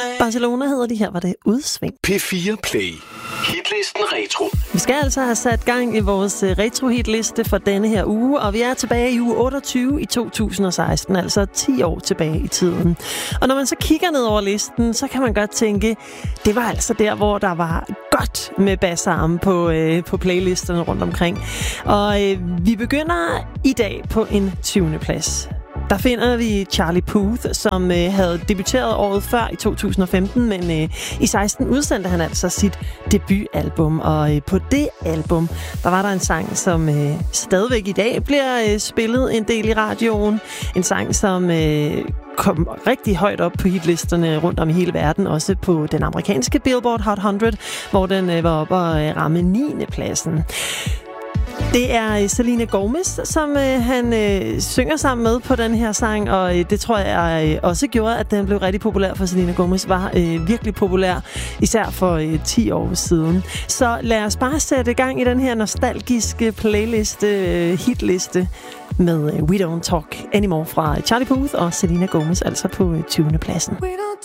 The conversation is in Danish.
Barcelona hedder de, her var det Udsving. P4 Play. Hitlisten Retro. Vi skal altså have sat gang i vores retro-hitliste for denne her uge, og vi er tilbage i uge 28 i 2016, altså 10 år tilbage i tiden. Og når man så kigger ned over listen, så kan man godt tænke, det var altså der, hvor der var godt med bassarme på playlisterne rundt omkring. Og vi begynder i dag på en 20. plads. Der finder vi Charlie Puth, som havde debuteret året før i 2015, men i 16 udsendte han altså sit debutalbum. Og på det album, der var der en sang, som stadigvæk i dag bliver spillet en del i radioen. En sang, som kom rigtig højt op på hitlisterne rundt om i hele verden, også på den amerikanske Billboard Hot 100, hvor den var oppe og ramme 9. pladsen. Det er Selena Gomez, som han synger sammen med på den her sang, og det tror jeg også gjorde, at den blev rigtig populær, for Selena Gomez var virkelig populær, især for 10 år siden. Så lad os bare sætte i gang i den her nostalgiske playliste, hitliste med We Don't Talk Anymore fra Charlie Puth og Selena Gomez, altså på 20. pladsen.